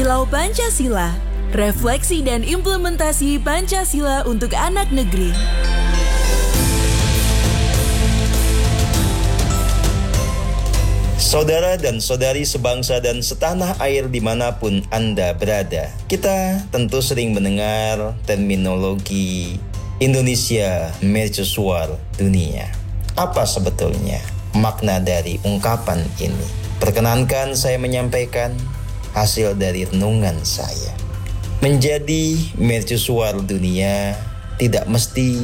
Kilau Pancasila, refleksi dan implementasi Pancasila untuk anak negeri. Saudara dan saudari sebangsa dan setanah air dimanapun Anda berada, kita tentu sering mendengar terminologi Indonesia Mercusuar Dunia. Apa sebetulnya makna dari ungkapan ini? Perkenankan saya menyampaikan hasil dari renungan saya. Menjadi mercusuar dunia tidak mesti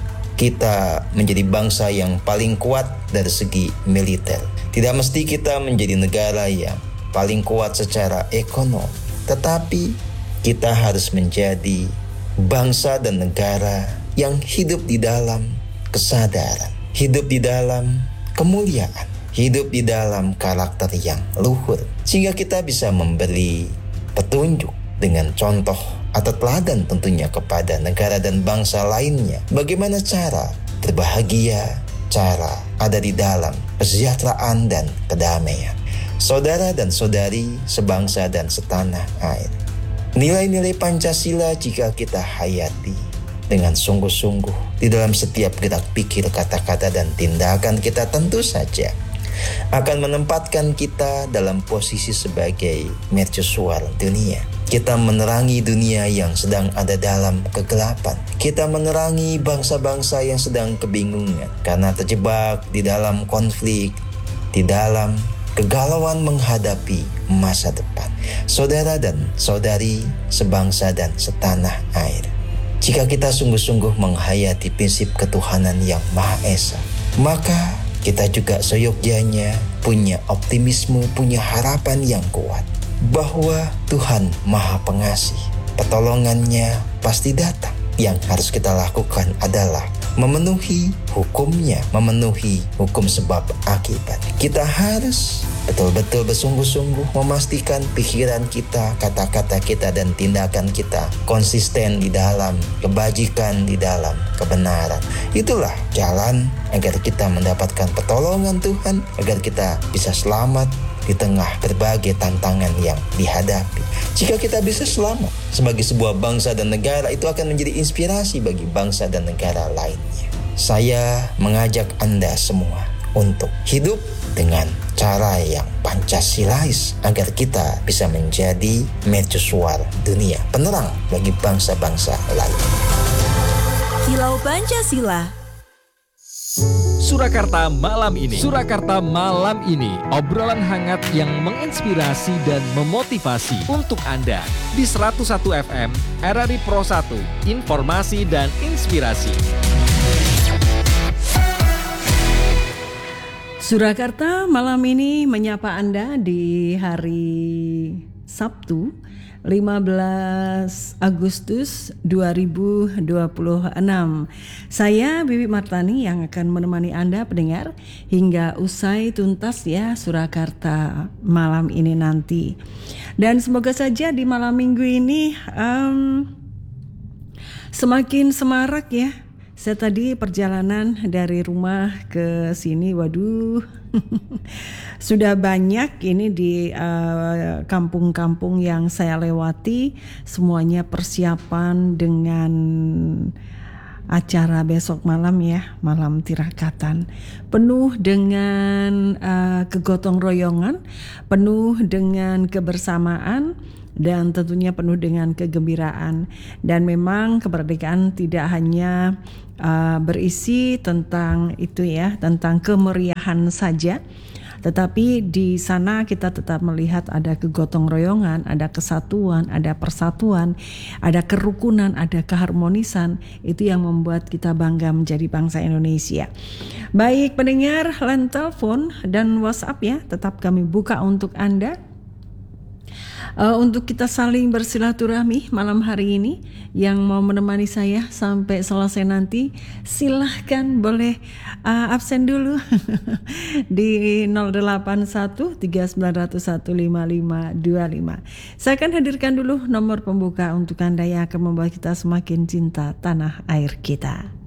kita menjadi bangsa yang paling kuat dari segi militer. Tidak mesti kita menjadi negara yang paling kuat secara ekonomi. Tetapi kita harus menjadi bangsa dan negara yang hidup di dalam kesadaran, hidup di dalam kemuliaan, hidup di dalam karakter yang luhur, sehingga kita bisa memberi petunjuk dengan contoh atau teladan tentunya kepada negara dan bangsa lainnya. Bagaimana cara berbahagia, cara ada di dalam kesejahteraan dan kedamaian. Saudara dan saudari sebangsa dan setanah air, nilai-nilai Pancasila jika kita hayati dengan sungguh-sungguh di dalam setiap gerak pikir, kata-kata, dan tindakan kita tentu saja akan menempatkan kita dalam posisi sebagai mercusuar dunia. Kita menerangi dunia yang sedang ada dalam kegelapan. Kita menerangi bangsa-bangsa yang sedang kebingungan karena terjebak di dalam konflik, di dalam kegalauan menghadapi masa depan. Saudara dan saudari sebangsa dan setanah air, jika kita sungguh-sungguh menghayati prinsip ketuhanan yang Maha Esa, maka kita juga seyogyanya punya optimisme, punya harapan yang kuat bahwa Tuhan Maha Pengasih, pertolongannya pasti datang. Yang harus kita lakukan adalah memenuhi hukumnya, memenuhi hukum sebab akibat. Kita harus betul-betul bersungguh-sungguh memastikan pikiran kita, kata-kata kita, dan tindakan kita konsisten di dalam kebajikan, di dalam kebenaran. Itulah jalan agar kita mendapatkan pertolongan Tuhan, agar kita bisa selamat di tengah berbagai tantangan yang dihadapi. Jika kita bisa selamat sebagai sebuah bangsa dan negara, itu akan menjadi inspirasi bagi bangsa dan negara lainnya. Saya mengajak Anda semua untuk hidup dengan cara yang Pancasilais agar kita bisa menjadi mercusuar dunia, penerang bagi bangsa-bangsa lain. Kilau Pancasila. Surakarta malam ini. Surakarta malam ini, obrolan hangat yang menginspirasi dan memotivasi untuk Anda di 101 FM RRI Pro 1, informasi dan inspirasi. Surakarta malam ini menyapa Anda di hari Sabtu 15 Agustus 2026. Saya Bibi Martani yang akan menemani Anda pendengar hingga usai tuntas ya Surakarta malam ini nanti. Dan semoga saja di malam minggu ini semakin semarak ya. Saya tadi perjalanan dari rumah ke sini, waduh, sudah banyak ini di kampung-kampung yang saya lewati, semuanya persiapan dengan acara besok malam ya, malam tirakatan, penuh dengan kegotong royongan, penuh dengan kebersamaan, dan tentunya penuh dengan kegembiraan. Dan memang kemerdekaan tidak hanya berisi tentang itu ya, tentang kemeriahan saja, tetapi di sana kita tetap melihat ada kegotong royongan, ada kesatuan, ada persatuan, ada kerukunan, ada keharmonisan. Itu yang membuat kita bangga menjadi bangsa Indonesia. Baik pendengar, line telepon dan WhatsApp ya, tetap kami buka untuk Anda. Untuk kita saling bersilaturahmi malam hari ini, yang mau menemani saya sampai selesai nanti silahkan boleh absen dulu di 081 3901 5525. Saya akan hadirkan dulu nomor pembuka untuk Anda yang akan membuat kita semakin cinta tanah air kita.